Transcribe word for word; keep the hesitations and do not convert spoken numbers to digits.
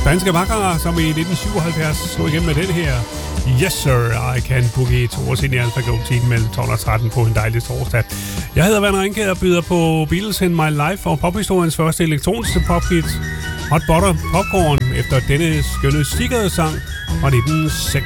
Spanske Makkere, som i nitten syvoghalvfjerds slog igennem med den her Yes Sir, I Can Boogie, to år siden i Alfa Go tiden mellem tolv og tretten på en dejlig torsdag. Jeg hedder Werner Ringkjær og byder på Beatles in My Life og pophistoriens første elektroniske pophit Hot Butter Popcorn efter denne skønne sikkerhedssang fra nitten